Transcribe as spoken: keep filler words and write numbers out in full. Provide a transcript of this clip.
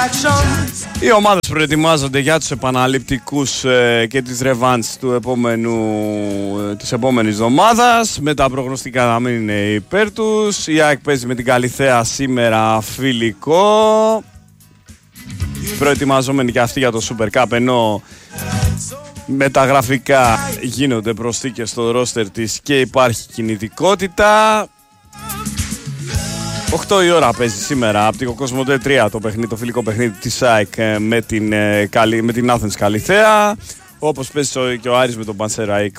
Οι ομάδες προετοιμάζονται για τους επαναληπτικούς ε, και τις ρεβάνς του επόμενου, ε, της επόμενης εβδομάδας, με τα προγνωστικά να μην είναι υπέρ τους. Η ΑΕΚ παίζει με την Καλιθέα σήμερα φιλικό, προετοιμαζόμενοι και αυτοί για το Super Cup, ενώ με τα γραφικά γίνονται προσθήκες στο ρόστερ της και υπάρχει κινητικότητα. οκτώ η ώρα παίζει σήμερα από την Κοσμοτέ τρία το, παιχνίδι, το φιλικό παιχνίδι της ΑΕΚ με την, με την Athens Καλιθέα. Όπως παίζει και ο Άρης με τον Πανσεραϊκό.